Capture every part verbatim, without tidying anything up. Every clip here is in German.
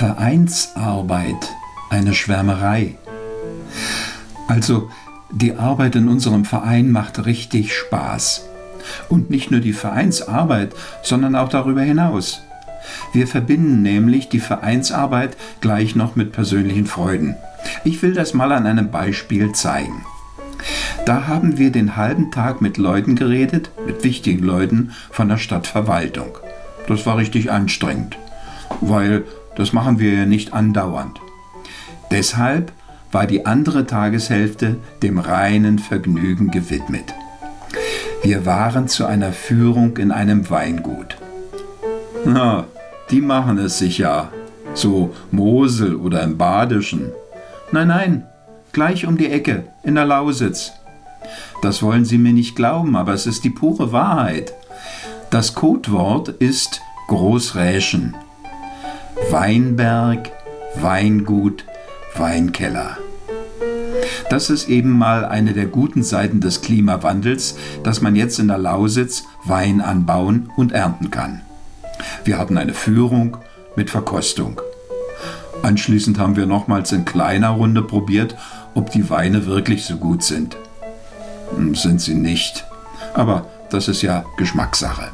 Vereinsarbeit, eine Schwärmerei. Also, die Arbeit in unserem Verein macht richtig Spaß. Und nicht nur die Vereinsarbeit, sondern auch darüber hinaus. Wir verbinden nämlich die Vereinsarbeit gleich noch mit persönlichen Freuden. Ich will das mal an einem Beispiel zeigen. Da haben wir den halben Tag mit Leuten geredet, mit wichtigen Leuten von der Stadtverwaltung. Das war richtig anstrengend, weil das machen wir ja nicht andauernd. Deshalb war die andere Tageshälfte dem reinen Vergnügen gewidmet. Wir waren zu einer Führung in einem Weingut. Na, die machen es sicher, so Mosel oder im Badischen. Nein, nein, gleich um die Ecke, in der Lausitz. Das wollen Sie mir nicht glauben, aber es ist die pure Wahrheit. Das Codewort ist Großräschen. Weinberg, Weingut, Weinkeller. Das ist eben mal eine der guten Seiten des Klimawandels, dass man jetzt in der Lausitz Wein anbauen und ernten kann. Wir hatten eine Führung mit Verkostung. Anschließend haben wir nochmals in kleiner Runde probiert, ob die Weine wirklich so gut sind. Sind sie nicht, aber das ist ja Geschmackssache.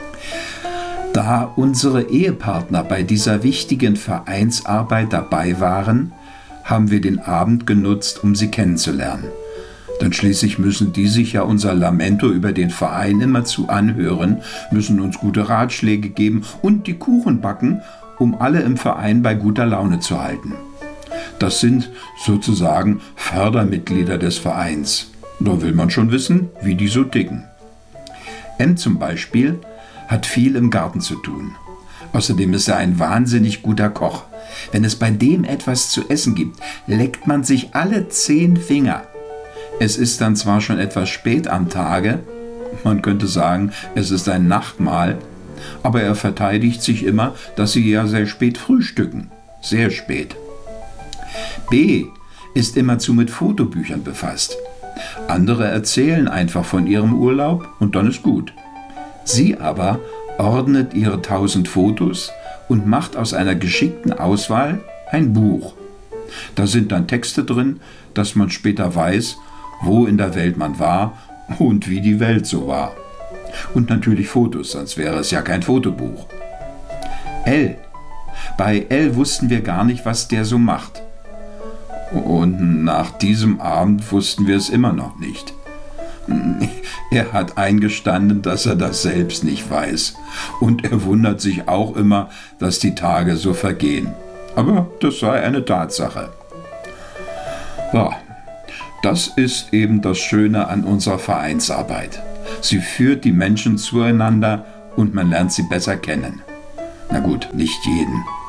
Da unsere Ehepartner bei dieser wichtigen Vereinsarbeit dabei waren, haben wir den Abend genutzt, um sie kennenzulernen. Denn schließlich müssen die sich ja unser Lamento über den Verein immerzu anhören, müssen uns gute Ratschläge geben und die Kuchen backen, um alle im Verein bei guter Laune zu halten. Das sind sozusagen Fördermitglieder des Vereins. Da will man schon wissen, wie die so ticken. M zum Beispiel hat viel im Garten zu tun. Außerdem ist er ein wahnsinnig guter Koch. Wenn es bei dem etwas zu essen gibt, leckt man sich alle zehn Finger. Es ist dann zwar schon etwas spät am Tage, man könnte sagen, es ist ein Nachtmahl, aber er verteidigt sich immer, dass sie ja sehr spät frühstücken. Sehr spät. B ist immerzu mit Fotobüchern befasst. Andere erzählen einfach von ihrem Urlaub und dann ist gut. Sie aber ordnet ihre tausend Fotos und macht aus einer geschickten Auswahl ein Buch. Da sind dann Texte drin, dass man später weiß, wo in der Welt man war und wie die Welt so war. Und natürlich Fotos, sonst wäre es ja kein Fotobuch. L. Bei L wussten wir gar nicht, was der so macht. Und nach diesem Abend wussten wir es immer noch nicht. Er hat eingestanden, dass er das selbst nicht weiß. Und er wundert sich auch immer, dass die Tage so vergehen. Aber das sei eine Tatsache. Ja, das ist eben das Schöne an unserer Vereinsarbeit. Sie führt die Menschen zueinander und man lernt sie besser kennen. Na gut, nicht jeden.